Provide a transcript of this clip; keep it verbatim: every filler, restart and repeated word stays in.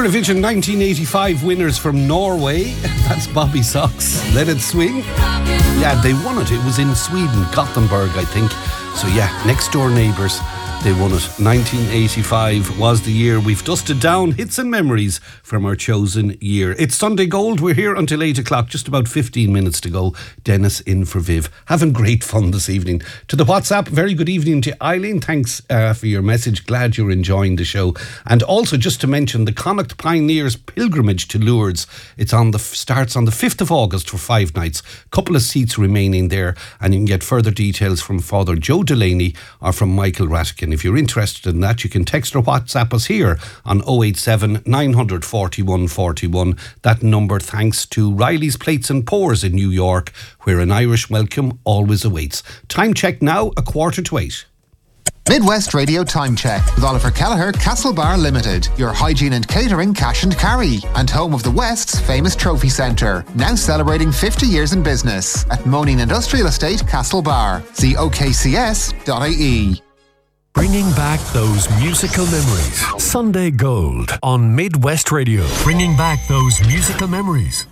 Eurovision nineteen eighty-five winners from Norway. That's Bobby Socks. Let It Swing. Yeah, they won it. It was in Sweden, Gothenburg, I think. So yeah, next door neighbours. They won it. nineteen eighty-five was the year. We've dusted down hits and memories from our chosen year. It's Sunday Gold. We're here until eight o'clock. Just about fifteen minutes to go. Dennis in for Viv. Having great fun this evening. To the WhatsApp, very good evening to Eileen. Thanks uh, for your message. Glad you're enjoying the show. And also just to mention the Connacht Pioneers pilgrimage to Lourdes. It's on the starts on the fifth of August for five nights. Couple of seats remaining there. And you can get further details from Father Joe Delaney or from Michael Ratkin. If you're interested in that, you can text or WhatsApp us here on oh eight seven, nine four one, four one. That number thanks to Riley's Plates and Pours in New York, where an Irish welcome always awaits. Time check now, a quarter to eight. Midwest Radio Time Check with Oliver Kelleher, Castlebar Limited, your hygiene and catering cash and carry, and home of the West's famous trophy centre, now celebrating fifty years in business at Moaning Industrial Estate, Castlebar. See O K C S dot I E. Bringing back those musical memories. Sunday Gold on Midwest Radio. Bringing back those musical memories.